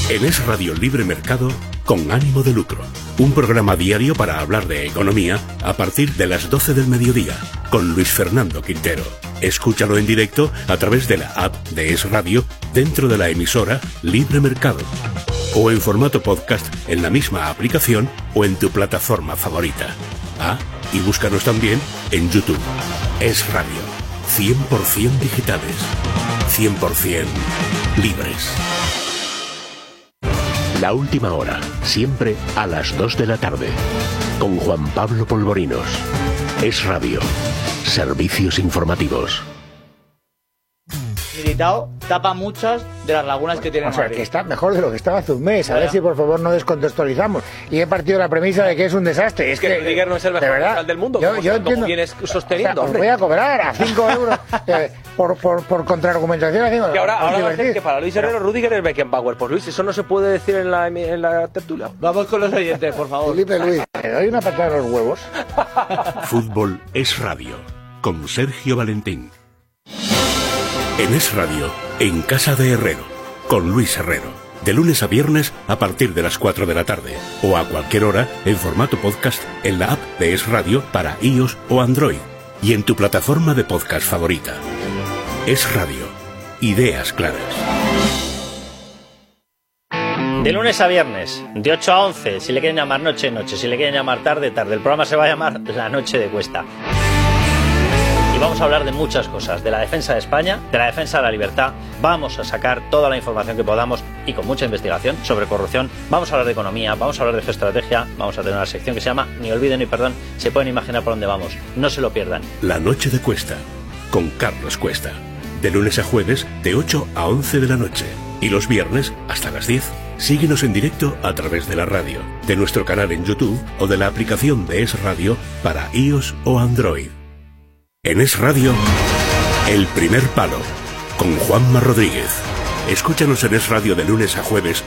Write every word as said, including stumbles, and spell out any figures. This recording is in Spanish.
En Es Radio Libre Mercado, con ánimo de lucro. Un programa diario para hablar de economía a partir de las doce del mediodía, con Luis Fernando Quintero. Escúchalo en directo a través de la app de Es Radio dentro de la emisora Libre Mercado. O en formato podcast en la misma aplicación o en tu plataforma favorita. Ah, y búscanos también en YouTube. Es Radio. cien por ciento digitales. cien por ciento libres. La última hora, siempre a las dos de la tarde. Con Juan Pablo Polvorinos. Es Radio. Servicios informativos. Militao tapa muchas de las lagunas que tiene O sea, Madrid. que está mejor de lo que estaba hace un mes. A Bueno. ver si por favor no descontextualizamos. Y he partido de la premisa de que es un desastre. Es que Rudiger no es el de mejor verdad, central del mundo. Yo, como, yo como entiendo. vienes O sosteniendo, sea, os hombre. voy a cobrar a cinco euros eh, por, por, por contraargumentación. así, Que ahora, os ahora va a divertís. ser que para Luis Herrero Rudiger es Beckenbauer. Pues Luis, eso no se puede decir en la, en la tertulia. Vamos con los oyentes, por favor. Felipe Luis, ¿me doy una patada en los huevos? Fútbol Es Radio, con Sergio Valentín. En Es Radio, en Casa de Herrero, con Luis Herrero. De lunes a viernes a partir de las cuatro de la tarde. O a cualquier hora en formato podcast en la app de Es Radio para iOS o Android. Y en tu plataforma de podcast favorita. Es Radio. Ideas claras. De lunes a viernes, de ocho a once, si le quieren llamar noche, noche, si le quieren llamar tarde, tarde. El programa se va a llamar La Noche de Cuesta. Y vamos a hablar de muchas cosas, de la defensa de España, de la defensa de la libertad. Vamos a sacar toda la información que podamos y con mucha investigación sobre corrupción. Vamos a hablar de economía, vamos a hablar de geoestrategia, vamos a tener una sección que se llama Ni olviden ni perdón. Se pueden imaginar por dónde vamos, no se lo pierdan. La Noche de Cuesta, con Carlos Cuesta. De lunes a jueves, de ocho a once de la noche. Y los viernes, hasta las diez. Síguenos en directo a través de la radio, de nuestro canal en YouTube o de la aplicación de Es Radio para iOS o Android. En Es Radio, El Primer Palo, con Juanma Rodríguez. Escúchanos en Es Radio de lunes a jueves